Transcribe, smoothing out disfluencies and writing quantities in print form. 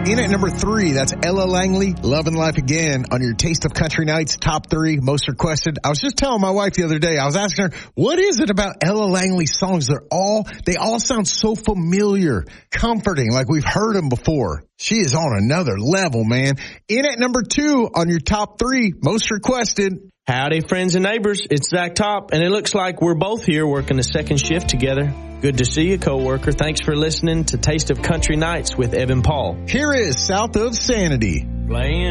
In at number 3, that's Ella Langley, Lovin' Life Again, on your Taste of Country Nights top 3 most requested. I was just telling my wife the other day, I was asking her, what is it about Ella Langley's songs? They all sound so familiar, comforting, like we've heard them before. She is on another level, man. In at number 2 on your top 3 most requested. Howdy, friends and neighbors. It's Zach Top, and it looks like we're both here working the second shift together. Good to see you, coworker. Thanks for listening to Taste of Country Nights with Evan Paul. Here is South of Sanity. Playing